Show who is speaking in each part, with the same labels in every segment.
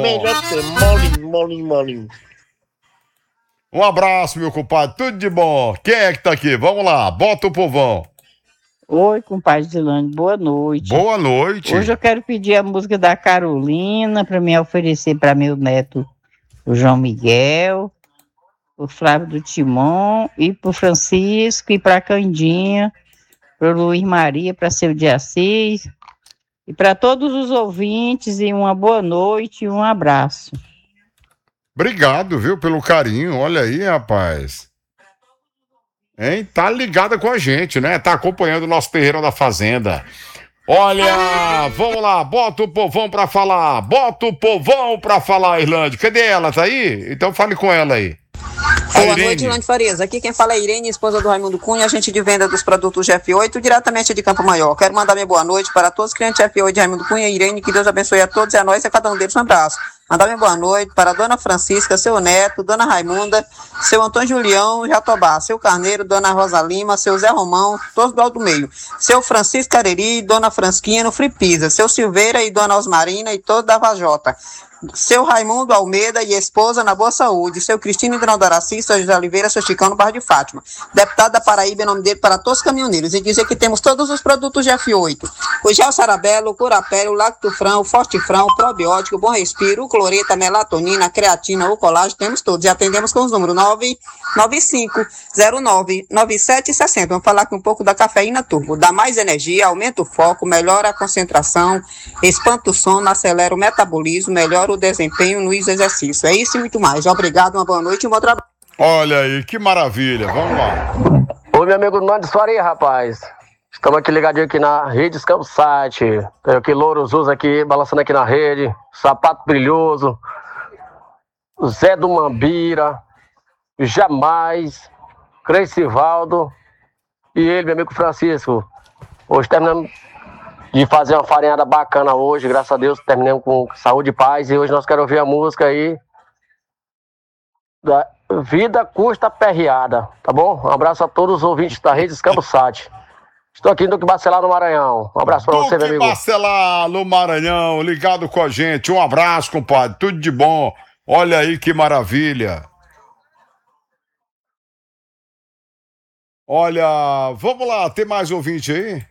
Speaker 1: melhor que você. Molinho.
Speaker 2: Um abraço, meu compadre. Tudo de bom. Quem é que tá aqui? Vamos lá. Bota o povão.
Speaker 3: Oi, compadre Dilane, boa noite.
Speaker 2: Boa noite.
Speaker 3: Hoje eu quero pedir a música da Carolina para me oferecer para meu neto, o João Miguel, o Flávio do Timon, e para o Francisco, e para a Candinha, para o Luiz Maria, para seu de Assis, e para todos os ouvintes, e uma boa noite e um abraço.
Speaker 2: Obrigado, viu, pelo carinho. Olha aí, rapaz. Hein? Tá ligada com a gente, né? Tá acompanhando o nosso Terreiro da Fazenda. Olha, vamos lá, bota o povão pra falar. Irlande. Cadê ela? Tá aí? Então fale com ela aí.
Speaker 4: Boa noite, Irlande Farias. Aqui quem fala é Irene, esposa do Raimundo Cunha, agente de venda dos produtos GF8, diretamente de Campo Maior. Quero mandar minha boa noite para todos os clientes GF8 de Raimundo Cunha e Irene, que Deus abençoe a todos e a nós e a cada um deles. Um abraço. Mandar minha boa noite para a dona Francisca, seu neto, dona Raimunda, seu Antônio Julião Jatobá, seu Carneiro, dona Rosa Lima, seu Zé Romão, todos do Alto Meio, seu Francisco Careri, dona Fransquinha no Fripisa, seu Silveira e dona Osmarina e todos da Vajota, seu Raimundo Almeida e esposa na Boa Saúde, seu Cristino e dona Doraci, seu José Oliveira, seu Chicão no Bairro de Fátima, deputado da Paraíba, em nome dele para todos os caminhoneiros, e dizer que temos todos os produtos GF8, o gel Sarabelo, o Curapé, o Lactofran, o Fortifran, o Probiótico, o Bom Respiro, o Cloreta, a Melatonina, a Creatina, o Colágeno, temos todos, e atendemos com os números 995099760. Vamos falar aqui um pouco da cafeína turbo, dá mais energia, aumenta o foco, melhora a concentração, espanta o sono, acelera o metabolismo, melhora o desempenho no exercício. É isso e muito mais. Obrigado, uma boa noite e um bom trabalho.
Speaker 2: Olha aí, que maravilha. Vamos lá.
Speaker 5: Oi, meu amigo Nando Faria, rapaz. Estamos aqui ligadinho aqui na rede Campsat. Tem aqui Louros usa aqui, balançando aqui na rede. Sapato Brilhoso. Zé do Mambira. Jamais. Crecivaldo. E ele, meu amigo Francisco. Hoje terminamos de fazer uma farinhada bacana hoje, graças a Deus, terminamos com saúde e paz, e hoje nós queremos ouvir a música aí da Vida Custa Perreada, tá bom? Um abraço a todos os ouvintes da Rede Campsat. Estou aqui em Duque Bacelar, no Maranhão. Um abraço pra você, meu amigo.
Speaker 2: Duque Bacelar, no Maranhão, ligado com a gente. Um abraço, compadre, tudo de bom. Olha aí que maravilha. Olha, vamos lá, tem mais ouvinte aí?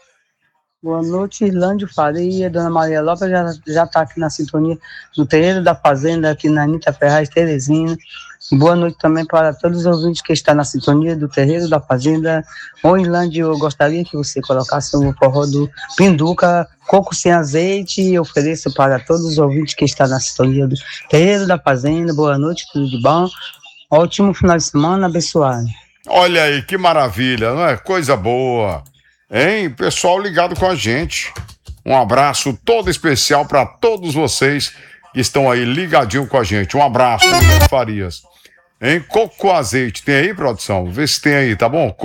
Speaker 6: Boa noite, Irlande Faria, Dona Maria Lopes já está aqui na sintonia do Terreiro da Fazenda, aqui na Anitta Ferraz, Teresina. Boa noite também para todos os ouvintes que estão na sintonia do Terreiro da Fazenda. Ô, Irlande, eu gostaria que você colocasse o forró do Pinduca, Coco Sem Azeite, e ofereço para todos os ouvintes que estão na sintonia do Terreiro da Fazenda. Boa noite, tudo de bom. Ótimo final de semana, abençoado.
Speaker 2: Olha aí, que maravilha, não é? Coisa boa. Hein? Pessoal ligado com a gente. Um abraço todo especial para todos vocês que estão aí ligadinho com a gente. Um abraço, Farias. Hein? Coco com azeite. Tem aí, produção? Vê se tem aí, tá bom?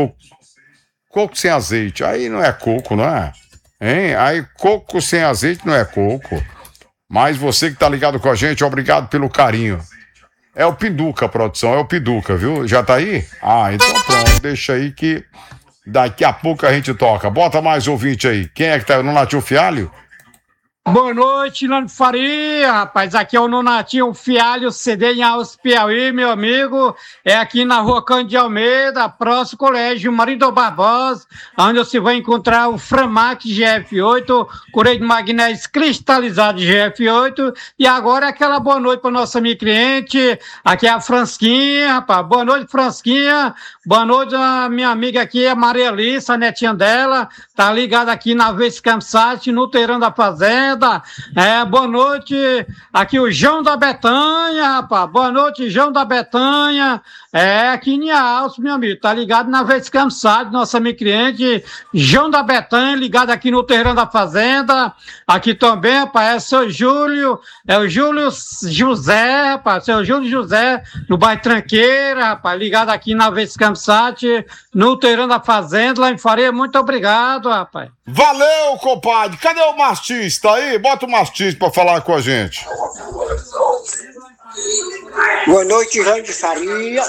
Speaker 2: Coco sem azeite. Aí não é coco, não é? Hein? Aí coco sem azeite não é coco. Mas você que tá ligado com a gente, obrigado pelo carinho. É o Pinduca, produção. É o Pinduca, viu? Já tá aí? Ah, então pronto. Deixa aí que daqui a pouco a gente toca. Bota mais ouvinte aí. Quem é que tá? No Natinho Fialho?
Speaker 7: Boa noite, Nando Faria, rapaz. Aqui é o Nonatinho Fialho, CD em Alves Piauí, meu amigo. É aqui na rua Cândido de Almeida, próximo colégio Marido Barbosa, onde você vai encontrar o Framax GF8, Correio de Magnésio cristalizado GF8. E agora é aquela boa noite para nossa minha cliente. Aqui é a Fransquinha, rapaz. Boa noite, Fransquinha. Boa noite, a minha amiga aqui, a Maria Alice, a netinha dela. Tá ligada aqui na Vez Campsat, no Terreiro da Fazenda. Boa noite, aqui o João da Betanha, rapaz. Boa noite, João da Betanha. Aqui em Alce, meu amigo. Tá ligado na Vez Cansado, nossa minha cliente, João da Betanha, ligado aqui no Terreiro da Fazenda. Aqui também, rapaz, é o seu Júlio, o Júlio José, rapaz, seu Júlio José, no bairro Tranqueira, rapaz, ligado aqui na Vez Cansado, no Terreiro da Fazenda, lá em Faria. Muito obrigado, rapaz.
Speaker 2: Valeu, compadre. Cadê o Martins? Tá aí? Bota o Martins pra falar com a gente.
Speaker 8: Boa noite, Irlande Faria.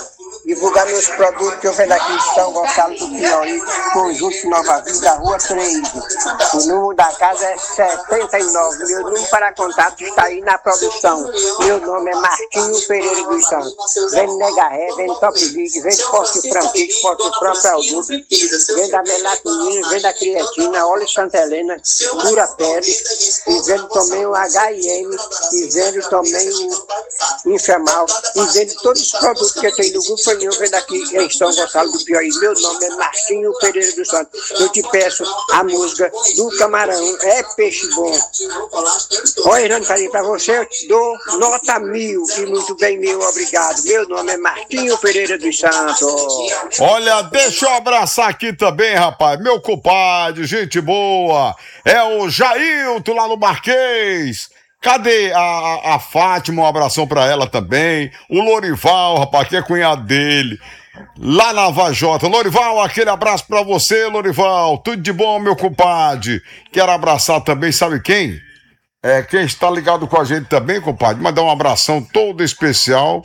Speaker 8: divulgar meus produtos que eu vendo aqui em São Gonçalo do Piauí, Conjunto Nova Vida, Rua 3. O número da casa é 79. Meu número para contato está aí na produção. Meu nome é Martinho Pereira dos Santos. Vendo Negarré, vendo Top League, vendo Forte Francisco, Forte próprio Aldo, vendo a melatonina, vendo a creatina, óleo Santa Helena, pura pele, e vendo também o HIM, e vendo também o Infamal, e vendo todos os produtos que tem no Grupo Anil, vendo aqui em São Gonçalo do Piauí. Meu nome é Martinho Pereira dos Santos. Eu te peço a música do Camarão, é peixe bom. Olha, Hernando Faria, para você eu te dou nota 1000, e muito bem, meu obrigado. Meu nome é Martinho Pereira dos Santos.
Speaker 2: Olha, deixa eu abraçar aqui também, rapaz, meu compadre, gente boa, é o Jailton lá no Marquês. Cadê a Fátima? Um abração pra ela também. O Lorival, rapaz, que é cunhado dele, lá na Vajota. Lorival, aquele abraço pra você, Lorival. Tudo de bom, meu compadre. Quero abraçar também, sabe quem? Quem está ligado com a gente também, compadre. Mandar um abração todo especial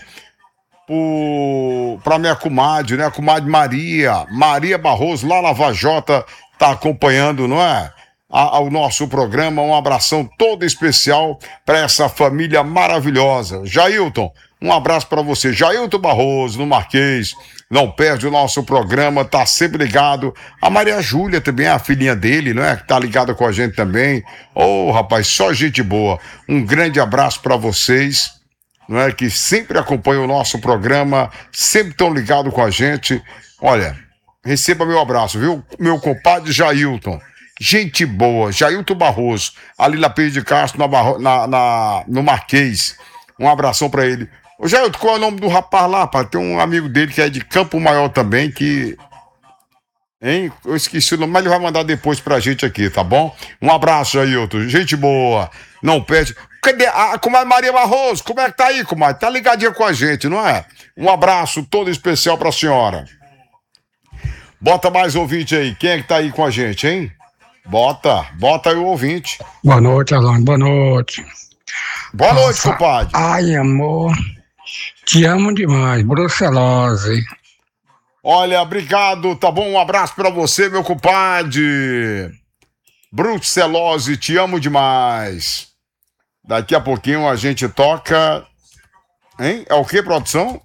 Speaker 2: pra minha comadre, né? A comadre Maria Barroso, lá na Vajota, tá acompanhando, não é? Ao nosso programa, um abração todo especial para essa família maravilhosa. Jailton, um abraço para você. Jailton Barroso, no Marquês, não perde o nosso programa, tá sempre ligado. A Maria Júlia também, a filhinha dele, não é? Que tá ligada com a gente também. Ô, rapaz, só gente boa. Um grande abraço para vocês, não é? Que sempre acompanham o nosso programa, sempre estão ligados com a gente. Olha, receba meu abraço, viu? Meu compadre Jailton. Gente boa, Jailton Barroso, ali na Pedro de Castro, no Marquês. Um abração pra ele. Ô Jailton, qual é o nome do rapaz lá, pá? Tem um amigo dele que é de Campo Maior também, que... Hein? Eu esqueci o nome, mas ele vai mandar depois pra gente aqui, tá bom? Um abraço, Jailton, gente boa, não perde. Cadê a comadre Maria Barroso? Como é que tá aí, comadre? Tá ligadinha com a gente, não é? Um abraço todo especial pra senhora. Bota mais ouvinte aí, quem é que tá aí com a gente, hein? Bota aí o ouvinte.
Speaker 9: Boa noite, Alane, boa noite.
Speaker 2: Boa noite, compadre.
Speaker 9: Ai, amor, te amo demais, Brucelose.
Speaker 2: Olha, obrigado, tá bom? Um abraço pra você, meu compadre. Brucelose, te amo demais. Daqui a pouquinho a gente toca... Hein? É o que, produção?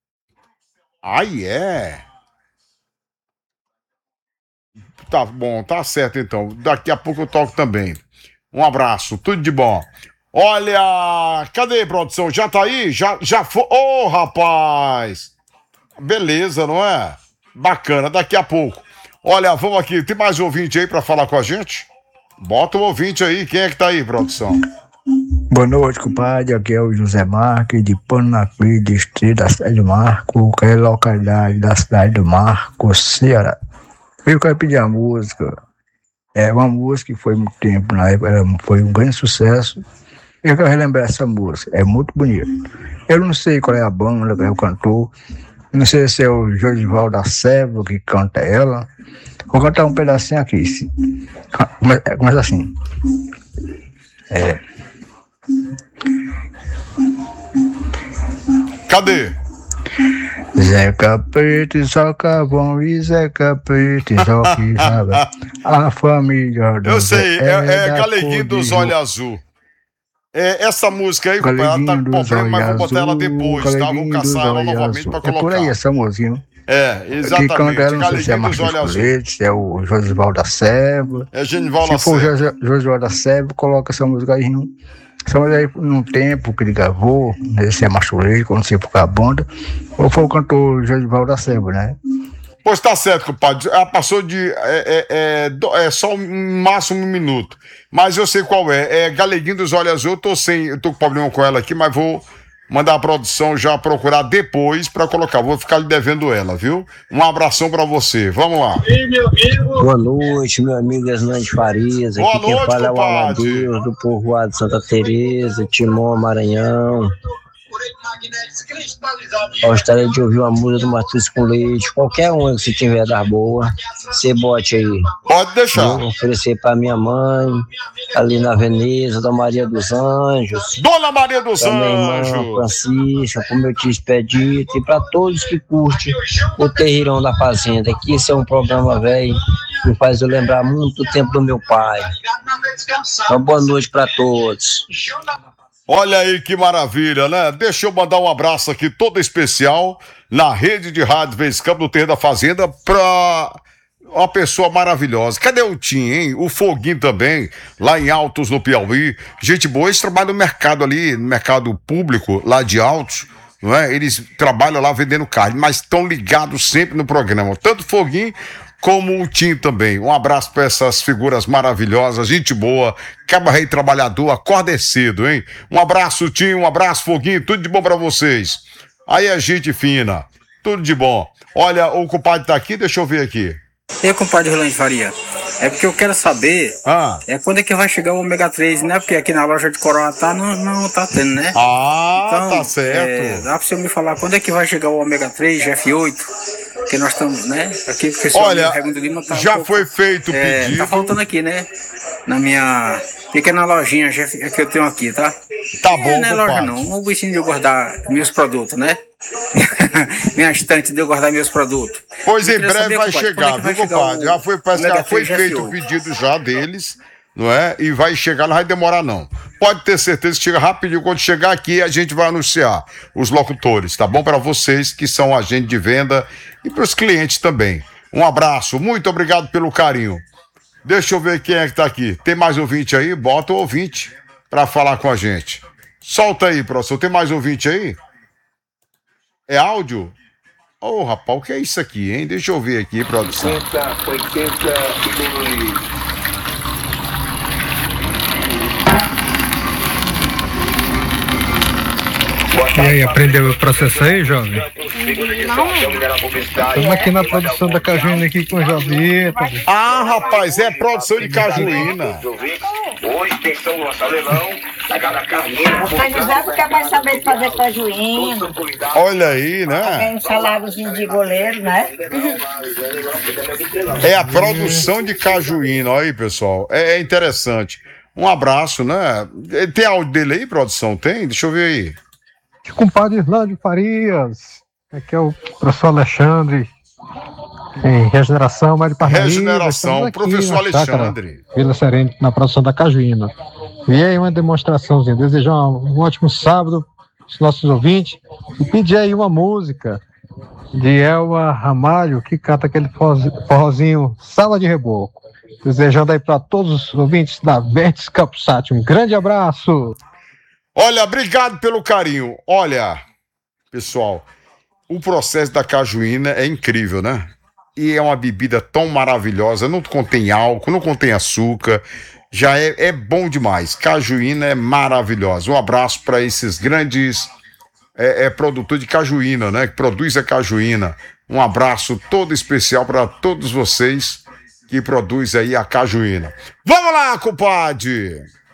Speaker 2: Tá bom, tá certo então. Daqui a pouco eu toco também. Um abraço, tudo de bom. Olha, cadê, produção? Já tá aí? Já foi? Ô, rapaz! Beleza, não é? Bacana, daqui a pouco. Olha, vamos aqui. Tem mais ouvinte aí pra falar com a gente? Bota o ouvinte aí. Quem é que tá aí, produção?
Speaker 10: Boa noite, compadre. Aqui é o José Marques, de Panapi, distrito da cidade do Marco, que é a localidade da cidade do Marco, Ceará. Eu quero pedir a música. É uma música que foi muito tempo, na época foi um grande sucesso. Eu quero relembrar essa música, é muito bonita. Eu não sei qual é a banda, qual é o cantor. Eu não sei se é o Josival da Seba que canta ela. Vou cantar um pedacinho aqui. Começa assim.
Speaker 2: Cadê?
Speaker 10: Zeca Preto, Zoca Bom e Zeca Preto, Zoca e Raga. A família do
Speaker 2: Eu sei, é
Speaker 10: da
Speaker 2: Galeguinho
Speaker 10: cor
Speaker 2: dos
Speaker 10: de
Speaker 2: Olhos Azul. Essa música aí, ela tá
Speaker 10: Galeguinho
Speaker 2: com
Speaker 10: dos
Speaker 2: problema, mas vou
Speaker 10: Olhos
Speaker 2: botar ela
Speaker 10: Azul,
Speaker 2: depois, tá? Vou
Speaker 10: Galeguinho dos
Speaker 2: caçar ela
Speaker 10: Olhos
Speaker 2: novamente
Speaker 10: Azul.
Speaker 2: pra
Speaker 10: É por
Speaker 2: colocar.
Speaker 10: aí essa música, né?
Speaker 2: Exatamente.
Speaker 10: Quem canta ela, não sei se é
Speaker 2: Galeguinho dos
Speaker 10: Marcos
Speaker 2: Olhos Azul.
Speaker 10: Colete, se é o Josival da Seba.
Speaker 2: É Genival
Speaker 10: Se for
Speaker 2: Lacerda.
Speaker 10: o Josival da Seba, coloca essa música aí. Essa música aí num tempo que ele gravou, não sei se é Machuleiro, não sei por que a banda, ou foi o cantor Josival da Seba, né?
Speaker 2: Pois tá certo, compadre. Ela passou de. Só um máximo 1 minuto. Mas eu sei qual é. É Galeguinho dos Olhos Azul. Eu tô com problema com ela aqui, mas vou mandar a produção já procurar depois pra colocar. Vou ficar lhe devendo ela, viu? Um abração pra você. Vamos lá.
Speaker 11: Boa noite, meu amigo Hernandes Farias.
Speaker 2: Boa
Speaker 11: Aqui quem
Speaker 2: noite,
Speaker 11: fala é o
Speaker 2: compadre.
Speaker 11: Amadeus, do povoado Santa Teresa, Timon, Maranhão. Gostaria de ouvir uma música do Matheus com Leite, qualquer uma que você tiver das boas, você bote aí.
Speaker 2: Pode deixar.
Speaker 11: Vou oferecer para minha mãe, ali na Veneza, da Maria dos Anjos.
Speaker 2: Dona Maria dos
Speaker 11: pra minha irmã
Speaker 2: Anjos.
Speaker 11: Francisca, pro meu tio Expedito e para todos que curtem o Terreirão da Fazenda, que esse é um programa velho que faz eu lembrar muito do tempo do meu pai. Uma boa noite para todos.
Speaker 2: Olha aí que maravilha, né? Deixa eu mandar um abraço aqui todo especial na rede de rádio Vez Campo do Terreiro da Fazenda pra uma pessoa maravilhosa. Cadê o Tim, hein? O Foguinho também, lá em Altos, no Piauí. Gente boa, eles trabalham no mercado ali, no mercado público, lá de Altos, não é? Eles trabalham lá vendendo carne, mas estão ligados sempre no programa. Tanto o Foguinho como o Tim também. Um abraço para essas figuras maravilhosas, gente boa, cabo-rei trabalhador, acorda cedo, hein? Um abraço, Tim, um abraço, Foguinho, tudo de bom para vocês. Aí é gente fina, tudo de bom. Olha, o compadre tá aqui, deixa eu ver aqui.
Speaker 12: E aí, compadre Rolando Faria? É porque eu quero saber quando é que vai chegar o ômega 3, né? Porque aqui na loja de Coroatá não tá tendo, né?
Speaker 2: Então, tá certo.
Speaker 12: Dá pra você me falar quando é que vai chegar o ômega 3, GF8? Porque nós estamos, né? Aqui, porque
Speaker 2: olha,
Speaker 12: Raimundo Lima tá
Speaker 2: já foi feito o pedido.
Speaker 12: Tá faltando aqui, né? Na minha pequena lojinha que eu tenho aqui, tá?
Speaker 2: Tá bom,
Speaker 12: não é loja não, um bichinho de eu guardar meus produtos, né? Minha estante de eu guardar meus produtos.
Speaker 2: Pois em breve vai chegar, viu, compadre? Já foi feito o pedido já deles, não é? E vai chegar, não vai demorar não. Pode ter certeza que chega rapidinho. Quando chegar aqui, a gente vai anunciar os locutores, tá bom? Para vocês que são agentes de venda e para os clientes também. Um abraço, muito obrigado pelo carinho. Deixa eu ver quem é que tá aqui. Tem mais ouvinte aí? Bota o ouvinte para falar com a gente. Solta aí, professor. Tem mais ouvinte aí? É áudio? Ô, rapaz, o que é isso aqui, hein? Deixa eu ver aqui, produção.
Speaker 13: 82.
Speaker 14: E aí, aprendeu o processo aí, jovem? Estamos aqui na produção da cajuína aqui com o Jovita.
Speaker 2: Ah, rapaz, é produção de cajuína.
Speaker 13: Hoje tem São Gonçalelão, da cada carninha.
Speaker 15: Mas José não quer mais saber de fazer cajuína.
Speaker 2: Olha aí, né?
Speaker 15: Tem um saláriozinho de goleiro, né?
Speaker 2: É a produção de cajuína, olha aí, pessoal. É interessante. Um abraço, né? Tem áudio dele aí, produção? Tem? Deixa eu ver aí.
Speaker 14: Compadre Islândio Farias, aqui é o professor Alexandre, em Regeneração, mas de Parnaíba.
Speaker 2: Regeneração, professor Alexandre.
Speaker 14: Vila Serena, na produção da cajuína. E aí uma demonstraçãozinha, desejar um ótimo sábado aos nossos ouvintes e pedir aí uma música de Elba Ramalho, que canta aquele forrozinho Sala de Reboco. Desejando aí para todos os ouvintes da Verdes Capsat. Um grande abraço!
Speaker 2: Olha, obrigado pelo carinho. Olha, pessoal, o processo da cajuína é incrível, né? E é uma bebida tão maravilhosa, não contém álcool, não contém açúcar, já é bom demais. Cajuína é maravilhosa. Um abraço para esses grandes produtores de cajuína, né? Que produz a cajuína. Um abraço todo especial para todos vocês que produzem aí a cajuína. Vamos lá, compadre!